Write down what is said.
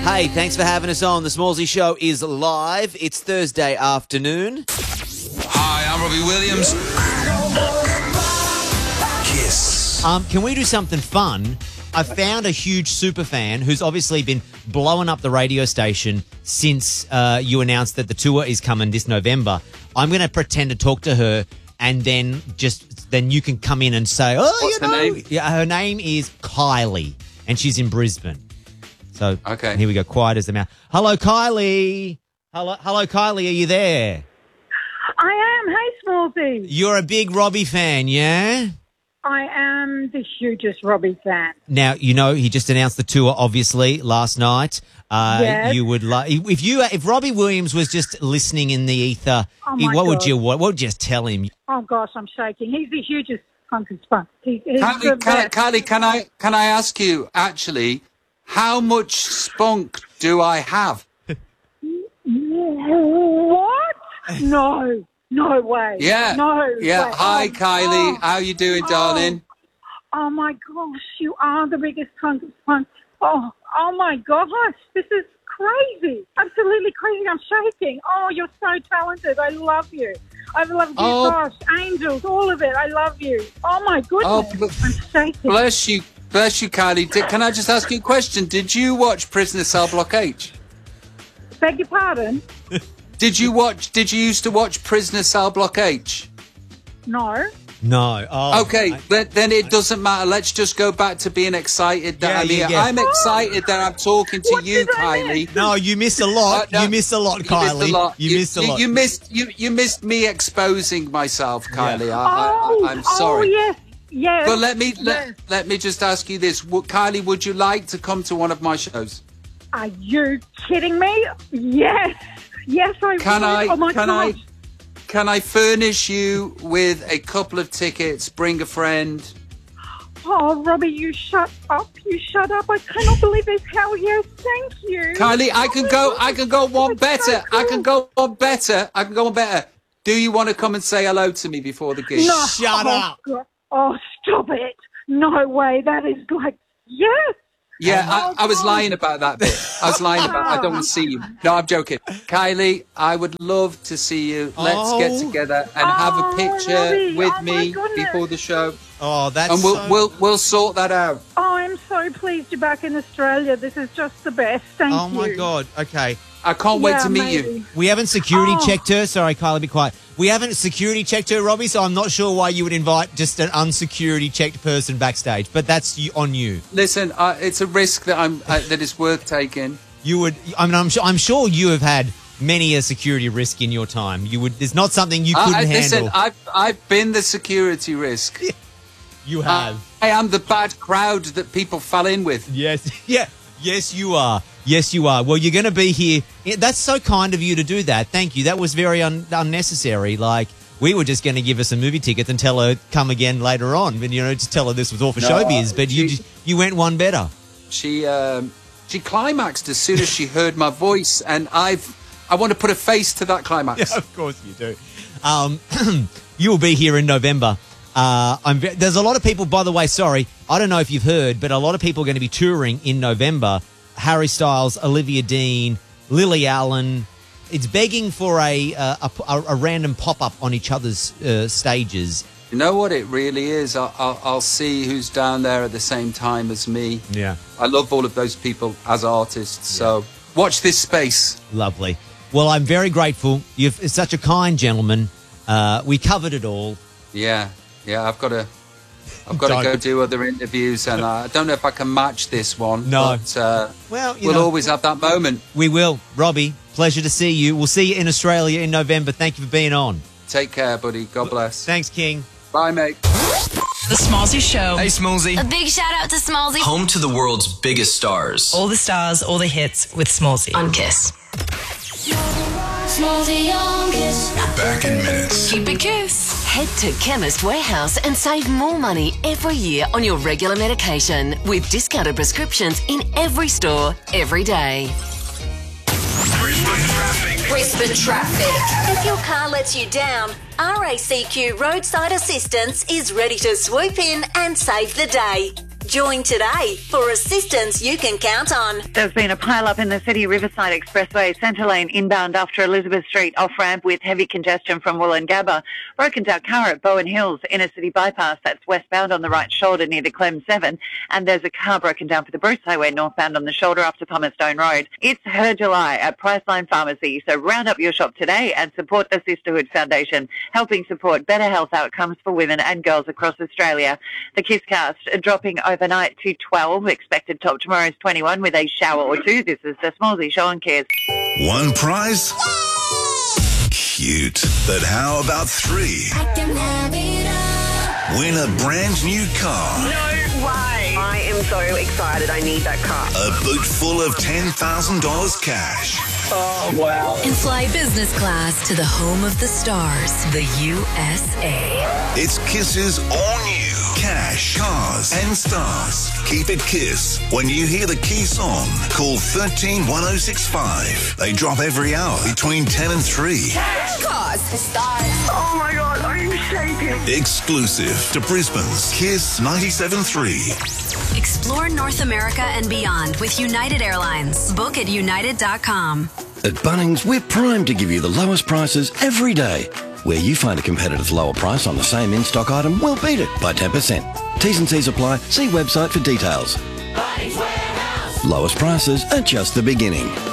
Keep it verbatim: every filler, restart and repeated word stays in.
Hey, thanks for having us on. The Smallsy Show is live. It's Thursday afternoon. Hi, I'm Robbie Williams. Kiss. Um, can we do something fun? I found a huge super fan who's obviously been blowing up the radio station since uh, you announced that the tour is coming this November. I'm going to pretend to talk to her, and then just then you can come in and say, "Oh, What's you her know, name? yeah, her name is Kylie, and she's in Brisbane." So Okay. here we go. Quiet as the mouse. Hello, Kylie. Hello, hello, Kylie. Are you there? I am. Hey, Smallsy. You're a big Robbie fan, yeah? I am the hugest Robbie fan. Now, you know, he just announced the tour, obviously, last night. Uh, Yes. You would like if you if Robbie Williams was just listening in the ether. Oh, he- my what would God. you what, what would you tell him? Oh, gosh, I'm shaking. He's the hugest hunk of spunk. He, he's the Kylie, can, I- best. Kylie, can I can I ask you actually, how much spunk do I have? What? No. No way. Yeah. No Yeah. way. Hi, Oh, Kylie. oh, How you doing, oh. darling? Oh, my gosh. You are the biggest hunk of spunk. Oh, oh, my gosh. This is crazy. Absolutely crazy. I'm shaking. Oh, you're so talented. I love you. I love you, Oh. gosh. Angels, all of it. I love you. Oh, my goodness. Oh, bl- I'm shaking. Bless you, bless you, Kylie. Did, can I just ask you a question? Did you watch Prisoner Cell Block H? Beg your pardon? Did you watch? Did you used to watch Prisoner Cell Block H? No. No. Oh, Okay, I- then, then it doesn't matter. Let's just go back to being excited that Yeah, I'm you here. get- I'm excited that I'm talking to What you, did I Kylie. miss? no, you missed a lot. Uh, no, you missed a lot, You Kylie. missed a lot. You, missed a you, lot. You missed you you missed me exposing myself, Kylie. I, Oh, I, I'm sorry. Oh, yes. Yes. But let me let, yes. let me just ask you this, Would- Kylie. Would you like to come to one of my shows? Are you kidding me? Yes. Yes, I Can would. I? Oh, my can gosh. I? Can I furnish you with a couple of tickets? Bring a friend. Oh, Robbie, you shut up. You shut up. I cannot believe this. Hell yes. Thank you. Kylie, I can Oh, go. my I can go gosh, one that's so better. I can cool. go one better. I can go one better. Do you want to come and say hello to me before the gig? No. Shut oh, up. God. Oh, stop it. No way. That is like, yes. Yeah, Oh, I, I was God. lying about that bit. I was lying about. I don't want to see you. No, I'm joking. Kylie, I would love to see you. Let's Oh. get together and have a Oh, picture Robbie. with Oh, my me goodness. before the show, oh, that's and we'll so- we'll we'll sort that out. Oh, I'm so pleased you're back in Australia. This is just the best. Thank Oh you. my God. Okay. I can't wait Yeah, to meet maybe. you. We haven't security Oh. checked her. Sorry, Kylie, be quiet. We haven't security checked her, Robbie, so I'm not sure why you would invite just an unsecurity checked person backstage. But that's you, on you. Listen, uh, it's a risk that I'm uh, that is worth taking. You would. I mean, I'm sure. I'm sure you have had many a security risk in your time. You would. There's not something you Uh, couldn't I, handle. listen, I've I've been the security risk. you Uh, have. I am the bad crowd that people fell in with. Yes. Yeah. Yes, you are. Yes, you are. Well, you're going to be here. Yeah, that's so kind of you to do that. Thank you. That was very un- unnecessary. Like, we were just going to give her some movie tickets and tell her come again later on. And, you know, just tell her this was all for No, showbiz. But you she- just, you went one better. She um, she climaxed as soon as she heard my voice, and I've I want to put a face to that climax. Of course you do. Um, you will be here in November. Uh, I'm ve- there's a lot of people, by the way, sorry, I don't know if you've heard, but a lot of people are going to be touring in November. Harry Styles, Olivia Dean, Lily Allen. It's begging for a uh, a, a, a random pop-up on each other's uh, stages. You know what it really is? I'll, I'll, I'll see who's down there at the same time as me. Yeah. I love all of those people as artists, so watch this space. Lovely. Well, I'm very grateful. You're such a kind gentleman. Uh, we covered it all. Yeah, yeah, I've got to... I've got Don't. to go do other interviews, and I don't know if I can match this one. No. But, uh, Well, you we'll know. always have that moment. We will. Robbie, pleasure to see you. We'll see you in Australia in November. Thank you for being on. Take care, buddy. God bless. Thanks, King. Bye, mate. The Smallsy Show. Hey, Smallsy. A big shout out to Smallsy. Home to the world's biggest stars. All the stars, all the hits with Smallsy. On Kiss. Smallsy on Kiss. We're back in minutes. Keep it Kiss. Head to Chemist Warehouse and save more money every year on your regular medication with discounted prescriptions in every store, every day. Brisbane traffic. If your car lets you down, R A C Q Roadside Assistance is ready to swoop in and save the day. Join today for assistance you can count on. There's been a pile-up in the City Riverside Expressway centre lane inbound after Elizabeth Street off-ramp with heavy congestion from Wollongabba. Broken down car at Bowen Hills Inner City Bypass, that's westbound on the right shoulder near the Clem seven. And there's a car broken down for the Bruce Highway northbound on the shoulder after Palmerstone Road. It's Her July at Priceline Pharmacy, so round up your shop today and support the Sisterhood Foundation, helping support better health outcomes for women and girls across Australia. The Kisscast dropping overnight to twelve, expected top tomorrow is twenty-one with a shower or two. This is the Smallsy Show on Kiss. One prize? Cute. But how about three? I can have it all. Win a brand new car. No way. I am so excited. I need that car. A boot full of ten thousand dollars cash. Oh, wow. And fly business class to the home of the stars, the U S A. It's Kiss's all new cash, cars and stars. Keep it Kiss. When you hear the key song, call one three one oh six five. They drop every hour between ten and three. Cars, stars. Oh, my God. I'm shaking. Exclusive to Brisbane's Kiss ninety-seven point three. Explore North America and beyond with United Airlines. Book at united dot com. At Bunnings, we're primed to give you the lowest prices every day. Where you find a competitor's lower price on the same in-stock item, we'll beat it by ten percent. T's and C's apply. See website for details. Bunnings Warehouse. Lowest prices are just the beginning.